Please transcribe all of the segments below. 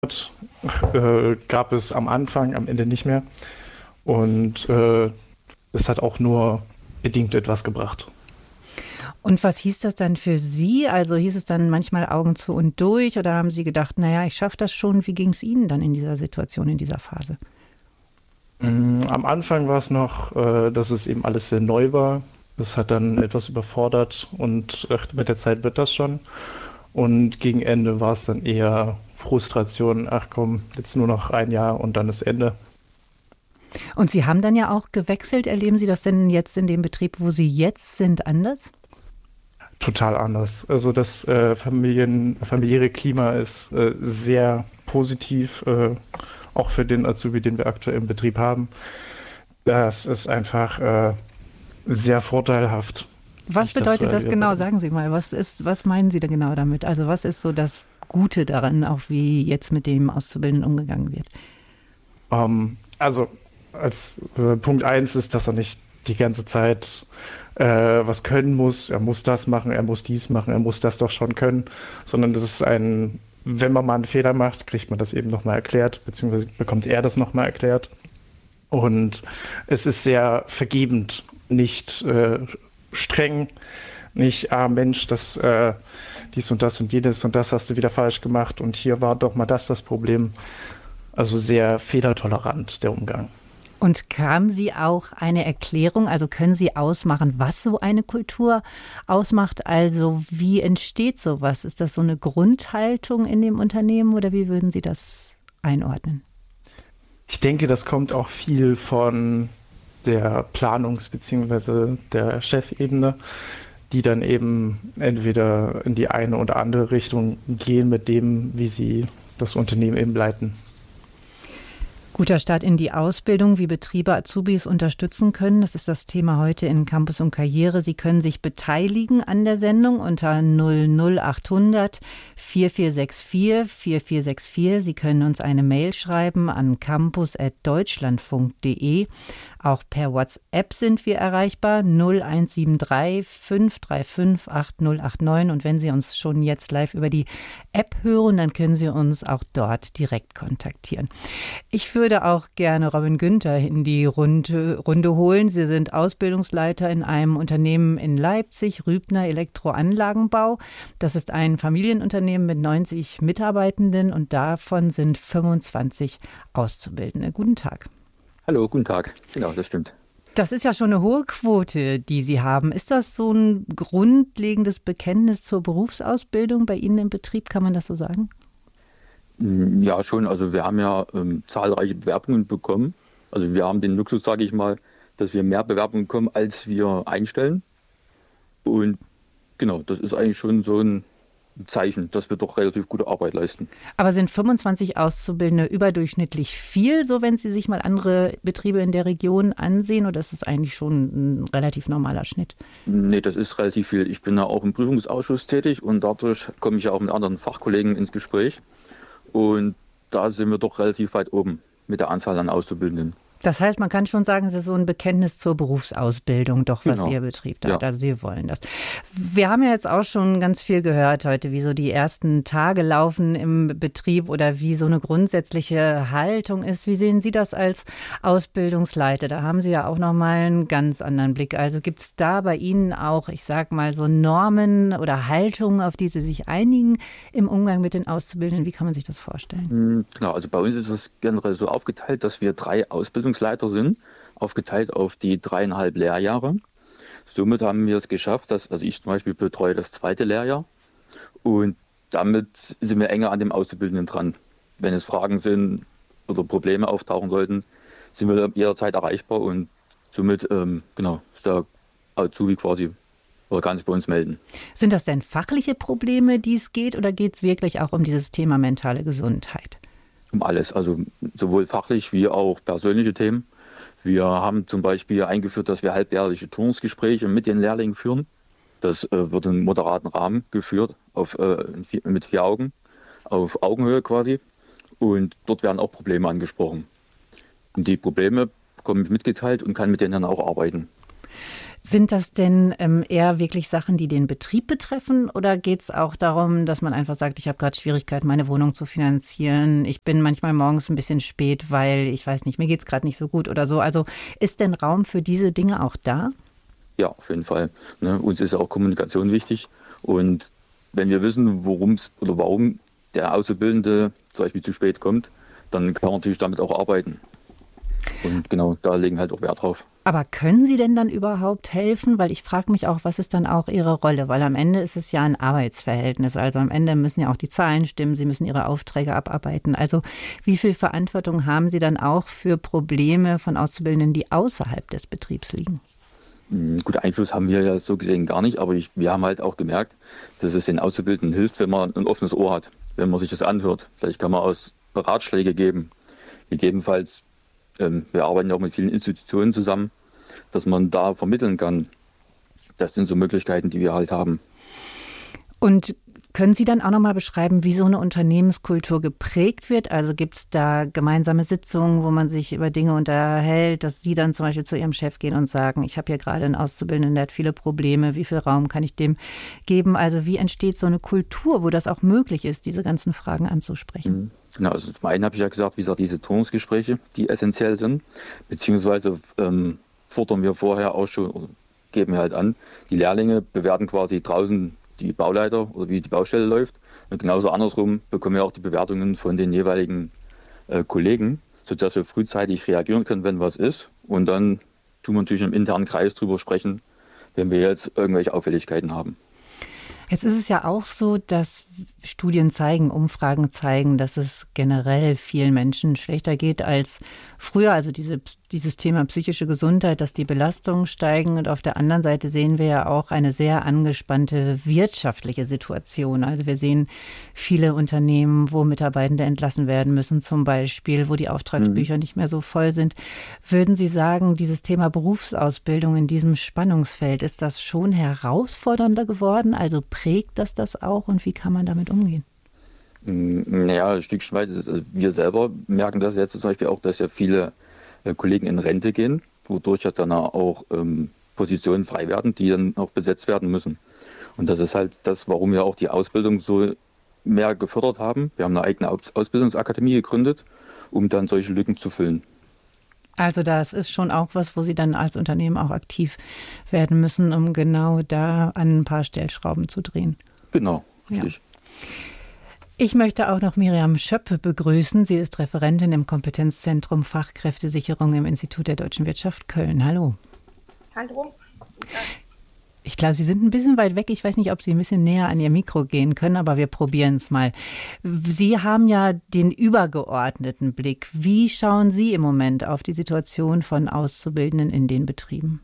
gab es am Anfang, am Ende nicht mehr. Und es hat auch nur bedingt etwas gebracht. Und was hieß das dann für Sie? Also hieß es dann manchmal Augen zu und durch oder haben Sie gedacht, naja, ich schaffe das schon? Wie ging es Ihnen dann in dieser Situation, in dieser Phase? Am Anfang war es noch, dass es eben alles sehr neu war. Das hat dann etwas überfordert und mit der Zeit wird das schon. Und gegen Ende war es dann eher Frustration. Ach komm, jetzt nur noch ein Jahr und dann ist Ende. Und Sie haben dann ja auch gewechselt. Erleben Sie das denn jetzt in dem Betrieb, wo Sie jetzt sind, anders? Total anders. Also das familiäre Klima ist sehr positiv, auch für den Azubi, den wir aktuell im Betrieb haben. Das ist einfach sehr vorteilhaft. Was bedeutet das genau? Sagen Sie mal, was meinen Sie da genau damit? Also was ist so das Gute daran, auch wie jetzt mit dem Auszubildenden umgegangen wird? Also als Punkt eins ist, dass er nicht die ganze Zeit was können muss. Er muss das machen, er muss dies machen, er muss das doch schon können. Sondern das ist wenn man mal einen Fehler macht, kriegt man das eben nochmal erklärt, beziehungsweise bekommt er das nochmal erklärt. Und es ist sehr vergebend, nicht streng, nicht, Mensch, dies und jenes und das hast du wieder falsch gemacht und hier war doch mal das Problem. Also sehr fehlertolerant, der Umgang. Und kam Sie auch eine Erklärung, also können Sie ausmachen, was so eine Kultur ausmacht? Also wie entsteht sowas? Ist das so eine Grundhaltung in dem Unternehmen oder wie würden Sie das einordnen? Ich denke, das kommt auch viel von der Planungs- bzw. der Chefebene, die dann eben entweder in die eine oder andere Richtung gehen mit dem, wie sie das Unternehmen eben leiten. Guter Start in die Ausbildung, wie Betriebe Azubis unterstützen können. Das ist das Thema heute in Campus und Karriere. Sie können sich beteiligen an der Sendung unter 00800 4464 4464. Sie können uns eine Mail schreiben an campus@deutschlandfunk.de. Auch per WhatsApp sind wir erreichbar 0173 535 8089. Und wenn Sie uns schon jetzt live über die App hören, dann können Sie uns auch dort direkt kontaktieren. Ich würde auch gerne Robin Günther in die Runde holen. Sie sind Ausbildungsleiter in einem Unternehmen in Leipzig, Rübner Elektroanlagenbau. Das ist ein Familienunternehmen mit 90 Mitarbeitenden und davon sind 25 Auszubildende. Guten Tag. Hallo, guten Tag. Genau, das stimmt. Das ist ja schon eine hohe Quote, die Sie haben. Ist das so ein grundlegendes Bekenntnis zur Berufsausbildung bei Ihnen im Betrieb? Kann man das so sagen? Ja, schon. Also wir haben ja zahlreiche Bewerbungen bekommen. Also wir haben den Luxus, sage ich mal, dass wir mehr Bewerbungen bekommen, als wir einstellen. Und genau, das ist eigentlich schon so ein Zeichen, dass wir doch relativ gute Arbeit leisten. Aber sind 25 Auszubildende überdurchschnittlich viel, so wenn Sie sich mal andere Betriebe in der Region ansehen, oder ist es eigentlich schon ein relativ normaler Schnitt? Nee, das ist relativ viel. Ich bin ja auch im Prüfungsausschuss tätig und dadurch komme ich ja auch mit anderen Fachkollegen ins Gespräch. Und da sind wir doch relativ weit oben mit der Anzahl an Auszubildenden. Das heißt, man kann schon sagen, es ist so ein Bekenntnis zur Berufsausbildung, doch was Genau. Ihr Betrieb da hat. Ja. Also Sie wollen das. Wir haben ja jetzt auch schon ganz viel gehört heute, wie so die ersten Tage laufen im Betrieb oder wie so eine grundsätzliche Haltung ist. Wie sehen Sie das als Ausbildungsleiter? Da haben Sie ja auch nochmal einen ganz anderen Blick. Also gibt es da bei Ihnen auch, ich sag mal, so Normen oder Haltungen, auf die Sie sich einigen im Umgang mit den Auszubildenden? Wie kann man sich das vorstellen? Genau, also bei uns ist es generell so aufgeteilt, dass wir 3 Ausbildungsleiter sind, aufgeteilt auf die 3,5 Lehrjahre. Somit haben wir es geschafft, also ich zum Beispiel betreue das 2. Lehrjahr und damit sind wir enger an dem Auszubildenden dran. Wenn es Fragen sind oder Probleme auftauchen sollten, sind wir jederzeit erreichbar und somit ist der Azubi quasi oder kann sich bei uns melden. Sind das denn fachliche Probleme, die es geht, oder geht es wirklich auch um dieses Thema mentale Gesundheit? Um alles, also sowohl fachlich wie auch persönliche Themen. Wir haben zum Beispiel eingeführt, dass wir halbjährliche Turnusgespräche mit den Lehrlingen führen. Das wird in moderaten Rahmen geführt, mit 4 Augen, auf Augenhöhe quasi. Und dort werden auch Probleme angesprochen. Und die Probleme bekomme ich mitgeteilt und kann mit denen dann auch arbeiten. Sind das denn eher wirklich Sachen, die den Betrieb betreffen, oder geht es auch darum, dass man einfach sagt, ich habe gerade Schwierigkeiten, meine Wohnung zu finanzieren, ich bin manchmal morgens ein bisschen spät, weil ich weiß nicht, mir geht es gerade nicht so gut oder so. Also ist denn Raum für diese Dinge auch da? Ja, auf jeden Fall. Ne? Uns ist auch Kommunikation wichtig. Und wenn wir wissen, warum der Auszubildende zum Beispiel zu spät kommt, dann kann man natürlich damit auch arbeiten. Und genau, da legen wir halt auch Wert drauf. Aber können Sie denn dann überhaupt helfen? Weil ich frage mich auch, was ist dann auch Ihre Rolle? Weil am Ende ist es ja ein Arbeitsverhältnis. Also am Ende müssen ja auch die Zahlen stimmen. Sie müssen Ihre Aufträge abarbeiten. Also wie viel Verantwortung haben Sie dann auch für Probleme von Auszubildenden, die außerhalb des Betriebs liegen? Gut, Einfluss haben wir ja so gesehen gar nicht, aber wir haben halt auch gemerkt, dass es den Auszubildenden hilft, wenn man ein offenes Ohr hat, wenn man sich das anhört. Vielleicht kann man Ratschläge geben. Gegebenenfalls, wir arbeiten ja auch mit vielen Institutionen zusammen, dass man da vermitteln kann. Das sind so Möglichkeiten, die wir halt haben. Und können Sie dann auch nochmal beschreiben, wie so eine Unternehmenskultur geprägt wird? Also gibt es da gemeinsame Sitzungen, wo man sich über Dinge unterhält, dass Sie dann zum Beispiel zu Ihrem Chef gehen und sagen, ich habe hier gerade einen Auszubildenden, der hat viele Probleme, wie viel Raum kann ich dem geben? Also wie entsteht so eine Kultur, wo das auch möglich ist, diese ganzen Fragen anzusprechen? Genau, also zum einen habe ich ja gesagt, wie gesagt, diese Turnusgespräche, die essentiell sind, beziehungsweise fordern wir vorher auch schon, oder geben wir halt an, die Lehrlinge bewerten quasi draußen die Bauleiter oder wie die Baustelle läuft. Und genauso andersrum bekommen wir auch die Bewertungen von den jeweiligen Kollegen, sodass wir frühzeitig reagieren können, wenn was ist. Und dann tun wir natürlich im internen Kreis drüber sprechen, wenn wir jetzt irgendwelche Auffälligkeiten haben. Jetzt ist es ja auch so, dass Studien zeigen, Umfragen zeigen, dass es generell vielen Menschen schlechter geht als früher. Also dieses Thema psychische Gesundheit, dass die Belastungen steigen. Und auf der anderen Seite sehen wir ja auch eine sehr angespannte wirtschaftliche Situation. Also wir sehen viele Unternehmen, wo Mitarbeitende entlassen werden müssen, zum Beispiel, wo die Auftragsbücher nicht mehr so voll sind. Würden Sie sagen, dieses Thema Berufsausbildung in diesem Spannungsfeld, ist das schon herausfordernder geworden? Also prägt das auch, und wie kann man damit umgehen? Naja, ein Stückchen weit. Also wir selber merken das jetzt zum Beispiel auch, dass ja viele Kollegen in Rente gehen, wodurch ja dann auch Positionen frei werden, die dann auch besetzt werden müssen. Und das ist halt das, warum wir auch die Ausbildung so mehr gefördert haben. Wir haben eine eigene Ausbildungsakademie gegründet, um dann solche Lücken zu füllen. Also das ist schon auch was, wo Sie dann als Unternehmen auch aktiv werden müssen, um genau da an ein paar Stellschrauben zu drehen. Genau, richtig. Ja. Ich möchte auch noch Miriam Schöppe begrüßen. Sie ist Referentin im Kompetenzzentrum Fachkräftesicherung im Institut der Deutschen Wirtschaft Köln. Hallo. Hallo. Ich glaube, Sie sind ein bisschen weit weg. Ich weiß nicht, ob Sie ein bisschen näher an Ihr Mikro gehen können, aber wir probieren es mal. Sie haben ja den übergeordneten Blick. Wie schauen Sie im Moment auf die Situation von Auszubildenden in den Betrieben?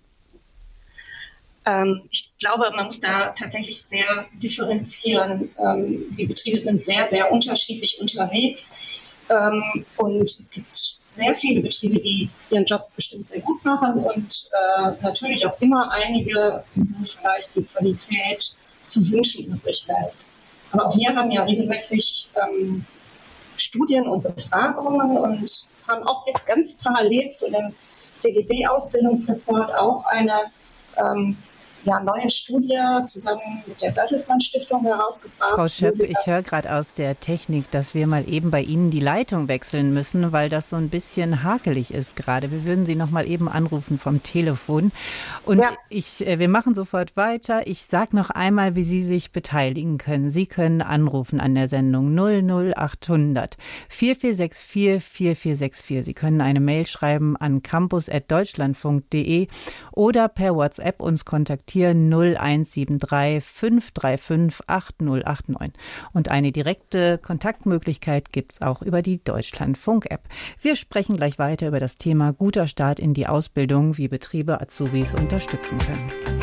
Ich glaube, man muss da tatsächlich sehr differenzieren. Die Betriebe sind sehr, sehr unterschiedlich unterwegs. Und es gibt sehr viele Betriebe, die ihren Job bestimmt sehr gut machen und natürlich auch immer einige, wo vielleicht die Qualität zu wünschen übrig lässt. Aber auch wir haben ja regelmäßig Studien und Befragungen und haben auch jetzt ganz parallel zu dem DGB-Ausbildungsreport auch eine neue Studie zusammen mit der Bertelsmann Stiftung herausgebracht. Frau Schöpp, ich höre gerade aus der Technik, dass wir mal eben bei Ihnen die Leitung wechseln müssen, weil das so ein bisschen hakelig ist gerade. Wir würden Sie noch mal eben anrufen vom Telefon. Und wir machen sofort weiter. Ich sage noch einmal, wie Sie sich beteiligen können. Sie können anrufen an der Sendung 00800 4464 4464. Sie können eine Mail schreiben an campus@deutschlandfunk.de oder per WhatsApp uns kontaktieren 0173 535 8089. Und eine direkte Kontaktmöglichkeit gibt es auch über die Deutschlandfunk-App. Wir sprechen gleich weiter über das Thema guter Start in die Ausbildung, wie Betriebe Azubis unterstützen können.